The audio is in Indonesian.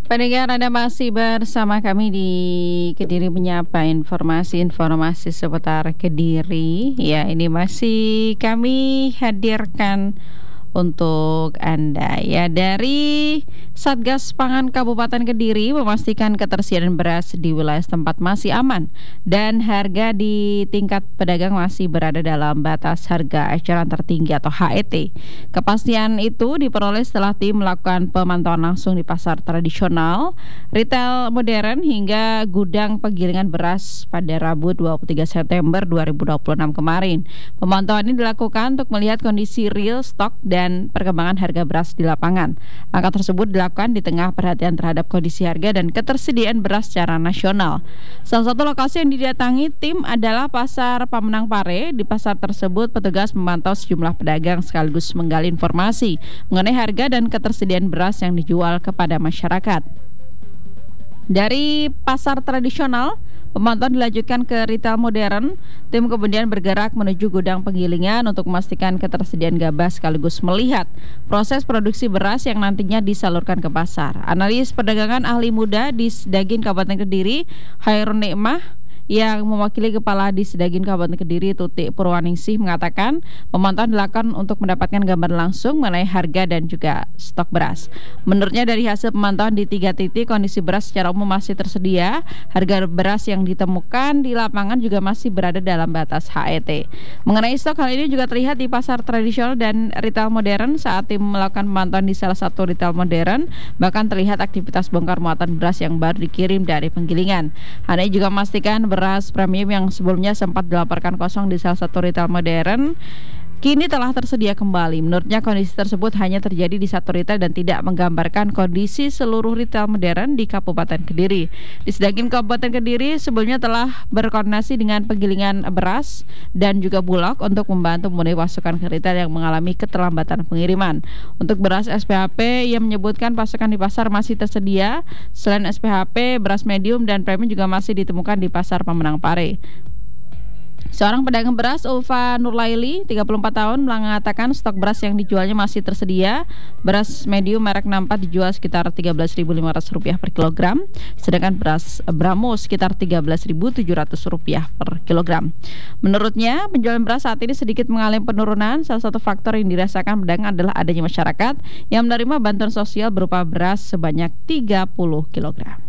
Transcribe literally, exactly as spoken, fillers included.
Pendengar, Anda masih bersama kami di Kediri Menyapa, informasi-informasi seputar Kediri. Ya, ini masih kami hadirkan untuk Anda ya. Dari Satgas Pangan Kabupaten Kediri memastikan ketersediaan beras di wilayah setempat masih aman dan harga di tingkat pedagang masih berada dalam batas harga eceran tertinggi atau H E T. Kepastian itu diperoleh setelah tim melakukan pemantauan langsung di pasar tradisional, retail modern hingga gudang penggilingan beras pada Rabu dua puluh tiga September dua ribu dua puluh enam kemarin. Pemantauan ini dilakukan untuk melihat kondisi real stok dan perkembangan harga beras di lapangan. Langkah tersebut dilakukan di tengah perhatian terhadap kondisi harga dan ketersediaan beras secara nasional. Salah satu lokasi yang didatangi tim adalah Pasar Pamenang Pare. Di pasar tersebut petugas memantau sejumlah pedagang sekaligus menggali informasi mengenai harga dan ketersediaan beras yang dijual kepada masyarakat. Dari pasar tradisional, pemantauan dilanjutkan ke retail modern. Tim kemudian bergerak menuju gudang penggilingan untuk memastikan ketersediaan gabah sekaligus melihat proses produksi beras yang nantinya disalurkan ke pasar. Analis perdagangan ahli muda di Sdagin Kabupaten Kediri, Hairun Nikmah, yang mewakili Kepala Disdagin Kabupaten Kediri Tutik Purwaningsih mengatakan pemantauan dilakukan untuk mendapatkan gambar langsung mengenai harga dan juga stok beras. Menurutnya dari hasil pemantauan di tiga titik kondisi beras secara umum masih tersedia, harga beras yang ditemukan di lapangan juga masih berada dalam batas H E T. Mengenai stok, hal ini juga terlihat di pasar tradisional dan retail modern. Saat tim melakukan pemantauan di salah satu retail modern, bahkan terlihat aktivitas bongkar muatan beras yang baru dikirim dari penggilingan. Hal ini juga memastikan beras premium yang sebelumnya sempat dilaporkan kosong di salah satu retail modern kini telah tersedia kembali. Menurutnya kondisi tersebut hanya terjadi di satu retail dan tidak menggambarkan kondisi seluruh retail modern di Kabupaten Kediri. Disdagin Kabupaten Kediri sebelumnya telah berkoordinasi dengan penggilingan beras dan juga Bulog untuk membantu memenuhi pasokan ke retail yang mengalami keterlambatan pengiriman. Untuk beras S P H P, ia menyebutkan pasokan di pasar masih tersedia. Selain S P H P, beras medium dan premium juga masih ditemukan di Pasar Pamenang Pare. Seorang pedagang beras, Ulfa Nurlaili, tiga puluh empat tahun, mengatakan stok beras yang dijualnya masih tersedia. Beras medium merek enam empat dijual sekitar tiga belas ribu lima ratus rupiah per kilogram, sedangkan beras Bramo sekitar tiga belas ribu tujuh ratus rupiah per kilogram. Menurutnya, penjualan beras saat ini sedikit mengalami penurunan. Salah satu faktor yang dirasakan pedagang adalah adanya masyarakat yang menerima bantuan sosial berupa beras sebanyak tiga puluh kilogram.